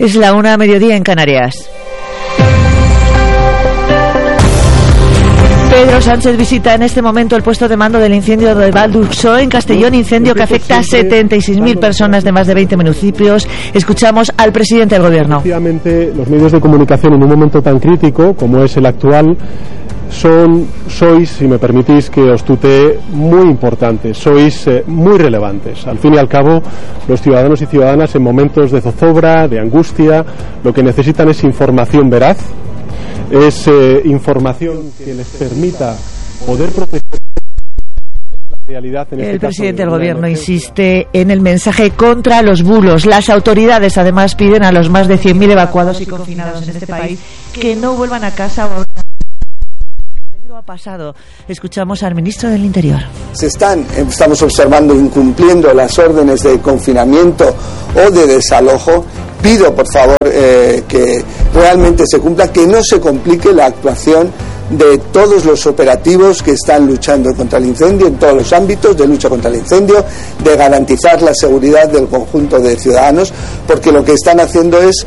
Es la 1:00 en Canarias. Pedro Sánchez visita en este momento el puesto de mando del incendio de Val d'Ursó en Castellón, incendio que afecta a 76.000 personas de más de 20 municipios. Escuchamos al presidente del Gobierno. Efectivamente, los medios de comunicación en un momento tan crítico como es el actual sois, si me permitís que os tutee, muy importantes, sois muy relevantes. Al fin y al cabo, los ciudadanos y ciudadanas en momentos de zozobra, de angustia, lo que necesitan es información veraz, es información que les permita poder proteger la realidad. El presidente del Gobierno insiste en el mensaje contra los bulos. Las autoridades además piden a los más de 100.000 evacuados y confinados en este país que no vuelvan a casa o ha pasado. Escuchamos al ministro del Interior. Estamos observando incumpliendo las órdenes de confinamiento o de desalojo. Pido, por favor, que realmente se cumpla, que no se complique la actuación de todos los operativos que están luchando contra el incendio en todos los ámbitos de lucha contra el incendio, de garantizar la seguridad del conjunto de ciudadanos, porque lo que están haciendo es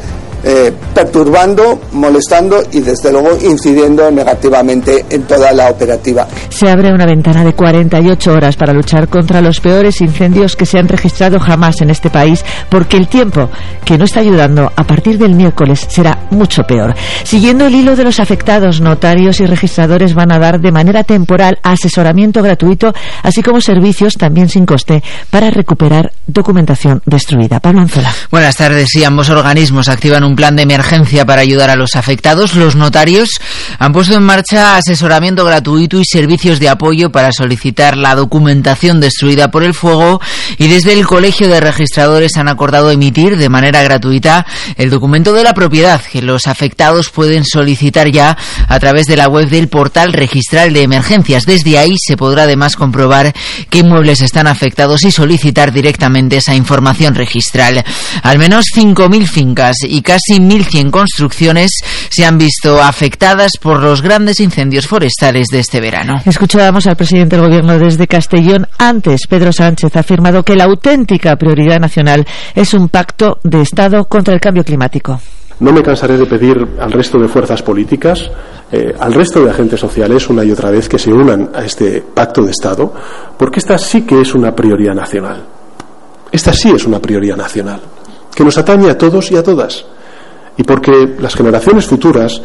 perturbando, molestando y desde luego incidiendo negativamente en toda la operativa. Se abre una ventana de 48 horas para luchar contra los peores incendios que se han registrado jamás en este país, porque el tiempo que no está ayudando a partir del miércoles será mucho peor. Siguiendo el hilo de los afectados, notarios y registradores van a dar de manera temporal asesoramiento gratuito, así como servicios también sin coste para recuperar documentación destruida. Pablo Anzola. Buenas tardes. Sí, ambos organismos activan un plan de emergencia para ayudar a los afectados. Los notarios han puesto en marcha asesoramiento gratuito y servicios de apoyo para solicitar la documentación destruida por el fuego, y desde el Colegio de Registradores han acordado emitir de manera gratuita el documento de la propiedad que los afectados pueden solicitar ya a través de la web del portal registral de emergencias. Desde ahí se podrá además comprobar qué inmuebles están afectados y solicitar directamente esa información registral. Al menos 5.000 fincas y casi 1.100 construcciones se han visto afectadas por los grandes incendios forestales de este verano. Escuchábamos al presidente del Gobierno desde Castellón. Antes, Pedro Sánchez ha afirmado que la auténtica prioridad nacional es un pacto de Estado contra el cambio climático. No me cansaré de pedir al resto de fuerzas políticas, al resto de agentes sociales, una y otra vez, que se unan a este pacto de Estado, porque esta sí que es una prioridad nacional. Esta sí es una prioridad nacional, que nos atañe a todos y a todas. Y porque las generaciones futuras,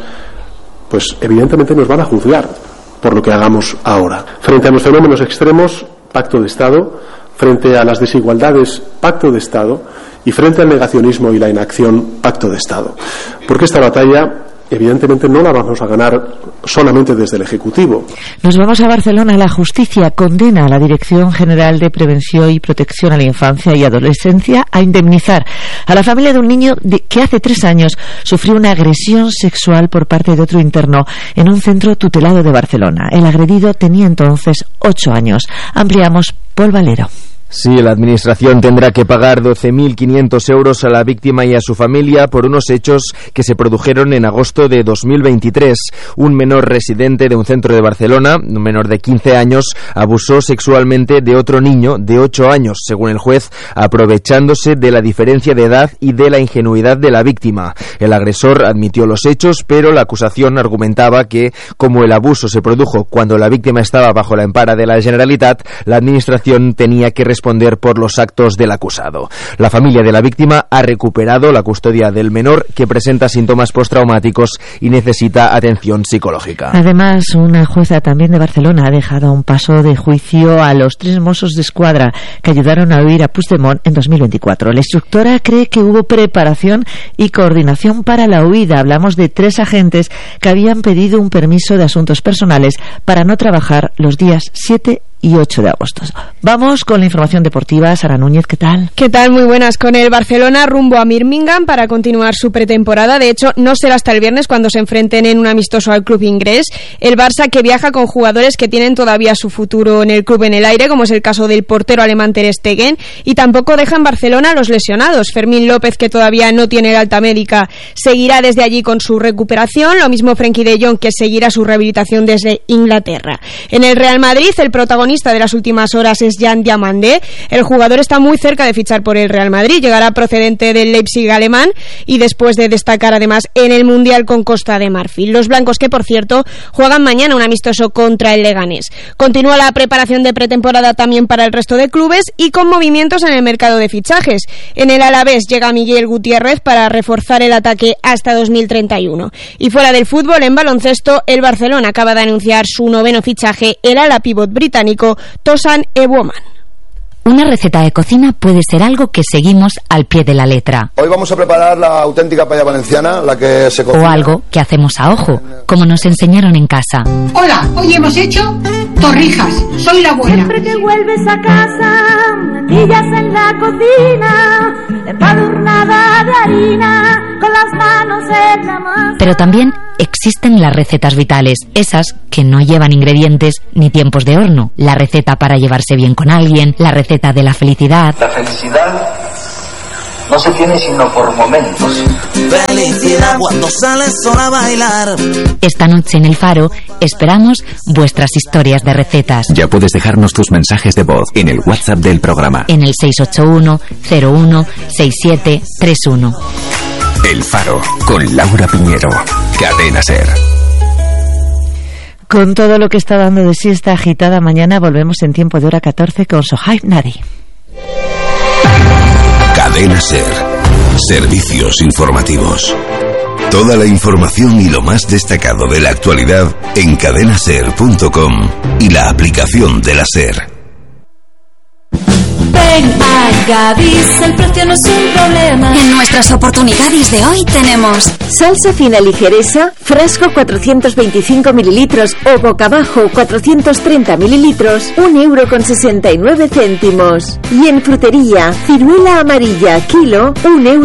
pues evidentemente nos van a juzgar por lo que hagamos ahora. Frente a los fenómenos extremos, pacto de Estado; frente a las desigualdades, pacto de Estado; y frente al negacionismo y la inacción, pacto de Estado. Porque esta batalla, evidentemente, no la vamos a ganar solamente desde el Ejecutivo. Nos vamos a Barcelona. La justicia condena a la Dirección General de Prevención y Protección a la Infancia y Adolescencia a indemnizar a la familia de un niño que hace 3 años sufrió una agresión sexual por parte de otro interno en un centro tutelado de Barcelona. El agredido tenía entonces 8 años. Ampliamos, Paul Valero. Sí, la Administración tendrá que pagar 12.500 euros a la víctima y a su familia por unos hechos que se produjeron en agosto de 2023. Un menor residente de un centro de Barcelona, un menor de 15 años, abusó sexualmente de otro niño de 8 años, según el juez, aprovechándose de la diferencia de edad y de la ingenuidad de la víctima. El agresor admitió los hechos, pero la acusación argumentaba que, como el abuso se produjo cuando la víctima estaba bajo la empara de la Generalitat, la Administración tenía que responder por los actos del acusado. La familia de la víctima ha recuperado la custodia del menor, que presenta síntomas postraumáticos y necesita atención psicológica. Además, una jueza también de Barcelona ha dejado un paso de juicio a los 3 Mossos d'Esquadra que ayudaron a huir a Puigdemont en 2024. La instructora cree que hubo preparación y coordinación para la huida. Hablamos de 3 agentes que habían pedido un permiso de asuntos personales para no trabajar los días 7 y 8 de agosto. Vamos con la información deportiva. Sara Núñez, ¿qué tal? ¿Qué tal? Muy buenas. Con el Barcelona rumbo a Birmingham para continuar su pretemporada. De hecho, no será hasta el viernes cuando se enfrenten en un amistoso al club inglés. El Barça, que viaja con jugadores que tienen todavía su futuro en el club en el aire, como es el caso del portero alemán Ter Stegen, y tampoco deja en Barcelona a los lesionados. Fermín López, que todavía no tiene el alta médica, seguirá desde allí con su recuperación. Lo mismo Frenkie de Jong, que seguirá su rehabilitación desde Inglaterra. En el Real Madrid, el protagonista protagonista de las últimas horas es Jan Diamandé. El jugador está muy cerca de fichar por el Real Madrid, llegará procedente del Leipzig alemán y después de destacar además en el Mundial con Costa de Marfil. Los blancos, que por cierto juegan mañana un amistoso contra el Leganés. Continúa la preparación de pretemporada también para el resto de clubes y con movimientos en el mercado de fichajes. En el Alavés llega Miguel Gutiérrez para reforzar el ataque hasta 2031. Y fuera del fútbol, en baloncesto, el Barcelona acaba de anunciar su 9º fichaje, el ala pívot británico Tosan Eboman. Una receta de cocina puede ser algo que seguimos al pie de la letra. Hoy vamos a preparar la auténtica paella valenciana, la que se cocina. O algo que hacemos a ojo, como nos enseñaron en casa. Hola, hoy hemos hecho torrijas. Soy la buena. Siempre que vuelves a casa, me pillas en la cocina, empadurnada de harina, con las manos en la masa. Pero también existen las recetas vitales, esas que no llevan ingredientes ni tiempos de horno. La receta para llevarse bien con alguien, la receta de la felicidad. La felicidad no se tiene sino por momentos. Felicidad cuando sales sola a bailar. Esta noche en El Faro esperamos vuestras historias de recetas. Ya puedes dejarnos tus mensajes de voz en el WhatsApp del programa. En el 681 01 6731. El Faro, con Laura Piñero. Cadena SER. Con todo lo que está dando de sí esta agitada mañana, volvemos en tiempo de hora 14 con Sohaib Nadi. Cadena SER. Servicios informativos. Toda la información y lo más destacado de la actualidad en cadenaser.com y la aplicación de la SER. Ven a Gadis, el precio no es un problema. En nuestras oportunidades de hoy tenemos salsa fina ligereza, frasco 425 mililitros o boca abajo 430 mililitros, 1,69 €. Y en frutería, ciruela amarilla, kilo,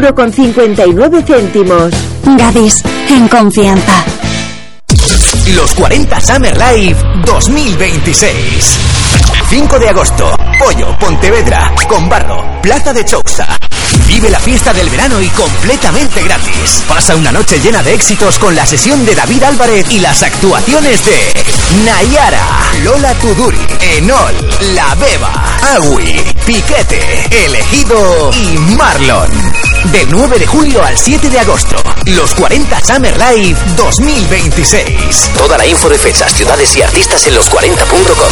1,59 €. Gadis, en confianza. Los 40 Summer Live 2026. 5 de agosto, Pollo, Pontevedra, Combarro, Plaza de Chousa. Vive la fiesta del verano y completamente gratis. Pasa una noche llena de éxitos con la sesión de David Álvarez y las actuaciones de Nayara, Lola Tuduri, Enol, La Beba, Agui, Piquete, Elegido y Marlon. Del 9 de julio al 7 de agosto, los 40 Summer Live 2026. Toda la info de fechas, ciudades y artistas en los40.com.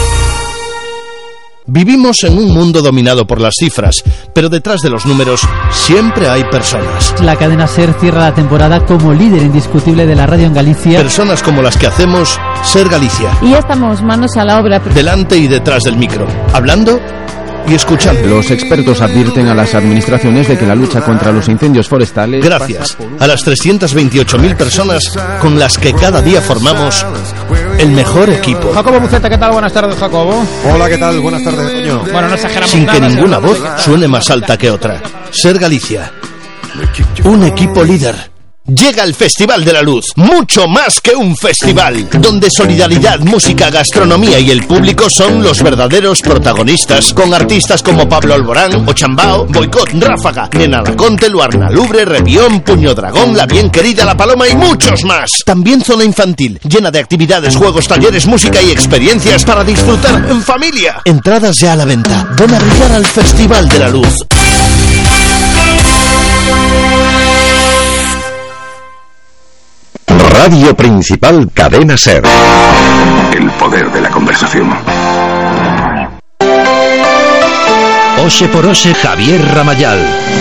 Vivimos en un mundo dominado por las cifras, pero detrás de los números siempre hay personas. La cadena SER cierra la temporada como líder indiscutible de la radio en Galicia. Personas como las que hacemos SER Galicia. Y ya estamos manos a la obra. Delante y detrás del micro, hablando y escuchando. Los expertos advierten a las administraciones de que la lucha contra los incendios forestales... Gracias a las 328.000 personas con las que cada día formamos el mejor equipo. Jacobo Buceta, ¿qué tal? Buenas tardes, Jacobo. Hola, ¿qué tal? Buenas tardes, Toño. Bueno, no exageramos sin nada, que ninguna voz suene más alta que otra. SER Galicia, un equipo líder. Llega el Festival de la Luz, mucho más que un festival, donde solidaridad, música, gastronomía y el público son los verdaderos protagonistas, con artistas como Pablo Alborán, Ochambao, Boicot, Ráfaga, Nena Laconte, Luarna Lubre, Revión, Puño Dragón, La Bien Querida, La Paloma y muchos más. También zona infantil, llena de actividades, juegos, talleres, música y experiencias para disfrutar en familia. Entradas ya a la venta. Ven a brillar al Festival de la Luz. Radio Principal Cadena SER. El poder de la conversación. Oxe por Oxe, Javier Ramayal.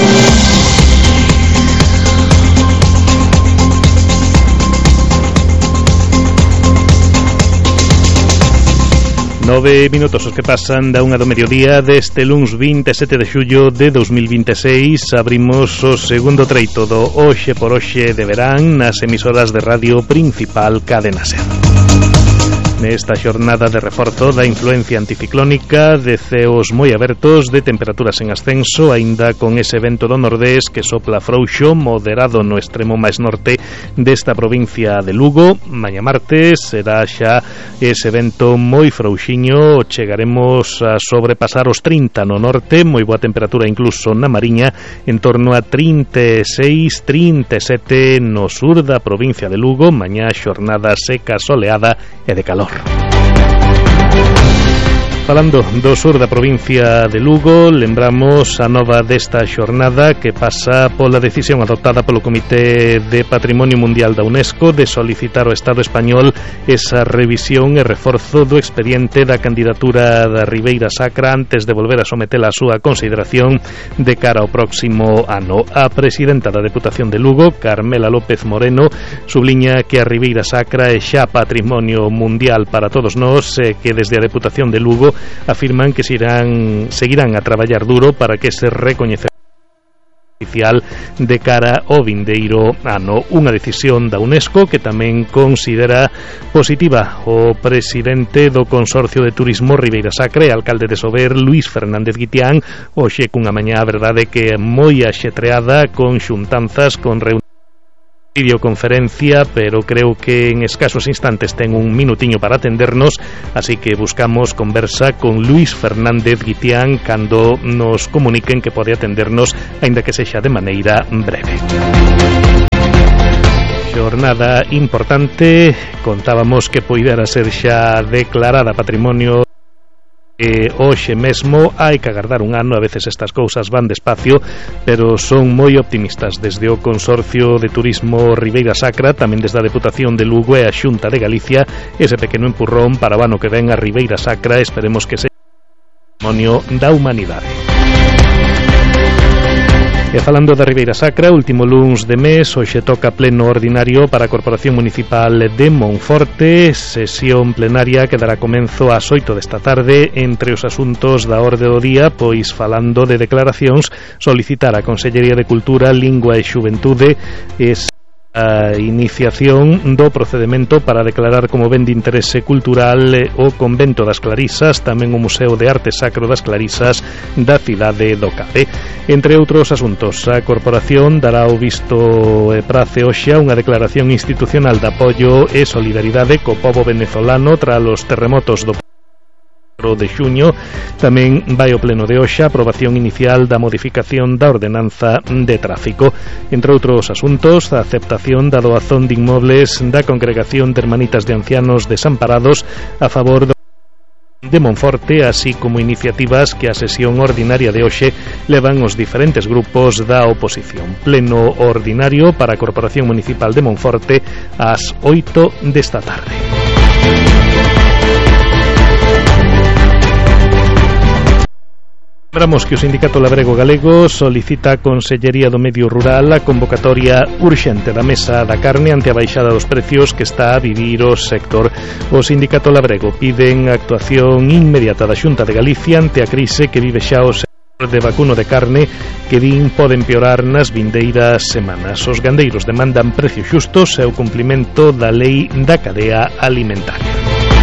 Nove minutos os que pasan da unha do mediodía deste luns 27 de xullo de 2026. Abrimos o segundo treito do Oxe por Oxe de verán nas emisoras de Radio Principal Cadena SER. Nesta xornada de reforzo da influencia anticiclónica, de ceos moi abertos, de temperaturas en ascenso, aínda con ese vento do nordés que sopla frouxo, moderado no extremo máis norte desta provincia de Lugo. Mañá martes será xa ese vento moi frouxiño, chegaremos a sobrepasar os 30 no norte, moi boa temperatura incluso na Mariña, en torno a 36, 37 no sur da provincia de Lugo. Mañá xornada seca, soleada e de calor. Falando do sur da provincia de Lugo, lembramos a nova desta xornada que pasa pola decisión adoptada polo Comité de Patrimonio Mundial da UNESCO de solicitar ao Estado español esa revisión e reforzo do expediente da candidatura da Ribeira Sacra antes de volver a sometela a súa consideración de cara ao próximo ano. A presidenta da Deputación de Lugo, Carmela López Moreno, subliña que a Ribeira Sacra é xa patrimonio mundial para todos nós e que desde a Deputación de Lugo afirman que seguirán a traballar duro para que se recoñece oficial de cara ao vindeiro ano. Unha decisión da UNESCO que tamén considera positiva o presidente do Consorcio de Turismo Ribeira Sacra e alcalde de Sober, Luís Fernández Guitián, hoxe cunha mañá a verdade que moi axetreada con xuntanzas, con reunións, videoconferencia, pero creo que en escasos instantes ten un minutiño para atendernos, así que buscamos conversa con Luís Fernández Guitián cando nos comuniquen que pode atendernos, aínda que sexa de maneira breve. Xornada importante, contábamos que poidera ser xa declarada patrimonio hoxe mesmo. Hai que agardar un ano, a veces estas cousas van despacio, pero son moi optimistas desde o Consorcio de Turismo Ribeira Sacra, tamén desde a Deputación de Lugo e a Xunta de Galicia, ese pequeno empurrón para o ano que ven a Ribeira Sacra, esperemos que sexa patrimonio da humanidade. E falando da Ribeira Sacra, último luns de mes, hoxe toca pleno ordinario para a Corporación Municipal de Monforte, sesión plenaria que dará comenzo ás 8 desta tarde. Entre os asuntos da orde do día, pois falando de declaracións, solicitar a Consellería de Cultura, Lingua e Xuventude a iniciación do procedemento para declarar como ben de interese cultural o Convento das Clarisas, tamén o Museo de Arte Sacro das Clarisas da cidade do Cade. Entre outros asuntos, a Corporación dará o visto e prace hoxe a unha declaración institucional de apoio e solidaridade co pobo venezolano tras os terremotos do de xuño. Tamén vai ao pleno de hoxe a aprobación inicial da modificación da ordenanza de tráfico. Entre outros asuntos, a aceptación da doazón de inmobles da Congregación de Hermanitas de Ancianos Desamparados a favor de Monforte, así como iniciativas que a sesión ordinaria de hoxe levan os diferentes grupos da oposición. Pleno ordinario para a Corporación Municipal de Monforte ás 8 desta tarde. Lembramos que o Sindicato Labrego Galego solicita a Consellería do Medio Rural a convocatoria urxente da Mesa da Carne ante a baixada dos precios que está a vivir o sector. O Sindicato Labrego piden a actuación inmediata da Xunta de Galicia ante a crise que vive xa o sector de vacuno de carne, que din pode empeorar nas vindeiras semanas. Os gandeiros demandan precios xustos e o cumplimento da lei da cadea alimentaria.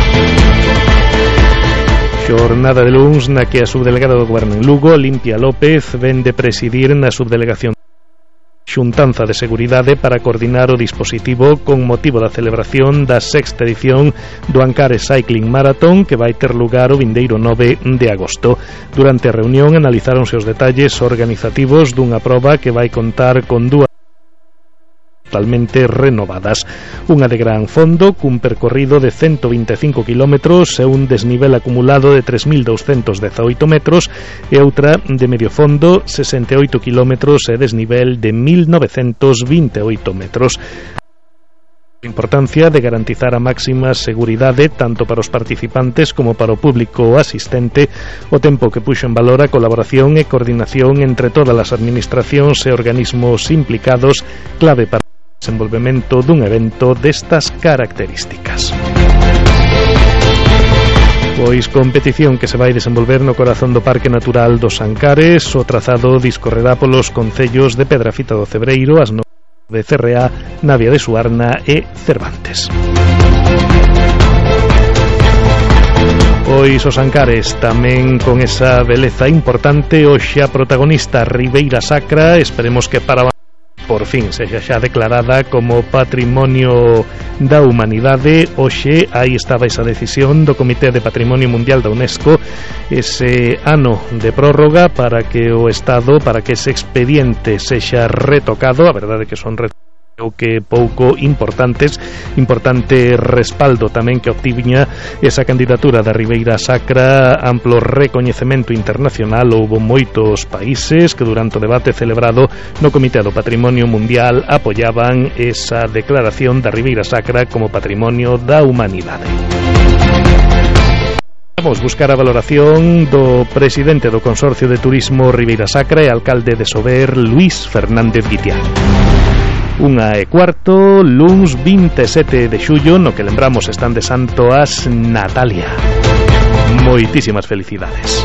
Xornada de luns na que a subdelegada do Goberno en Lugo, Limpia López, ven de presidir na subdelegación xuntanza de seguridade para coordinar o dispositivo con motivo da celebración da sexta edición do Ancares Cycling Marathon, que vai ter lugar o vindeiro 9 de agosto. Durante a reunión analizáronse os detalles organizativos dunha proba que vai contar con dúas totalmente renovadas. Unha de gran fondo, cun percorrido de 125 km e un desnivel acumulado de 3.218 metros, e outra de medio fondo, 68 km e desnivel de 1.928 metros. A importancia de garantizar a máxima seguridade tanto para os participantes como para o público asistente, o tempo que puxo en valor a colaboración e coordinación entre todas as administracións e organismos implicados, clave para desenvolvemento dun evento destas características. Pois competición que se vai desenvolver no corazón do Parque Natural dos Ancares. O trazado discorrerá polos concellos de Pedrafita do Cebreiro, as de Cerreá, Navia de Suarna e Cervantes. Pois os Ancares tamén con esa beleza importante, hoxe a protagonista Ribeira Sacra, esperemos que para por fin sexa xa declarada como Patrimonio da Humanidade. Hoxe aí estaba esa decisión do Comité de Patrimonio Mundial da UNESCO, ese ano de prórroga para que o Estado, para que ese expediente sexa retocado. A verdade que son o que pouco importante respaldo tamén que obtiña esa candidatura da Ribeira Sacra, amplo recoñecemento internacional. Houbo moitos países que durante o debate celebrado no Comité do Patrimonio Mundial apoiaban esa declaración da Ribeira Sacra como Patrimonio da Humanidade. Vamos buscar a valoración do presidente do Consorcio de Turismo Ribeira Sacra e alcalde de Sober, Luís Fernández Guitián. 1:15, luns 27 de xullo, no que lembramos están de santo as Natalia. Moitísimas felicidades.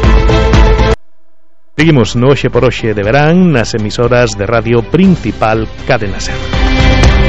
Seguimos no Hoxe por Hoxe de verán nas emisoras de radio principal Cadena Ser.